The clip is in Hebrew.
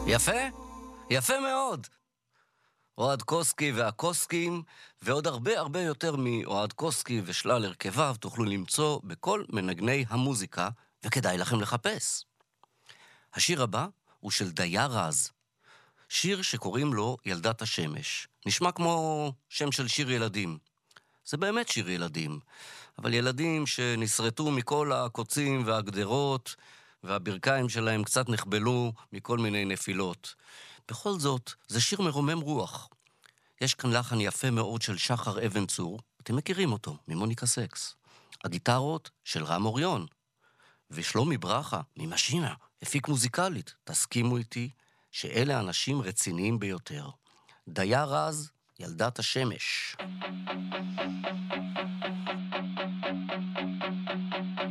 יפה? יפה מאוד. אוהד קוסקי והקוסקים, ועוד הרבה הרבה יותר מאוהד קוסקי ושלל הרכביו תוכלו למצוא בכל מנגני המוזיקה, וכדאי לכם לחפש. השיר הבא הוא של דייר רז, שיר שקוראים לו ילדת השמש. נשמע כמו שם של שיר ילדים. זה באמת שיר ילדים, אבל ילדים שנסרטו מכל הקוצים והגדרות, והברכיים שלהם קצת נחבלו מכל מיני נפילות. בכל זאת, זה שיר מרומם רוח. יש כאן לחן יפה מאוד של שחר אבן צור, אתם מכירים אותו, ממוניקה סקס. הגיטרות של רם אוריון, ושלומי ברכה, ממשינה, הפיק מוזיקלית. תסכימו איתי שאלה אנשים רציניים ביותר. דייר רז, ילדת השמש.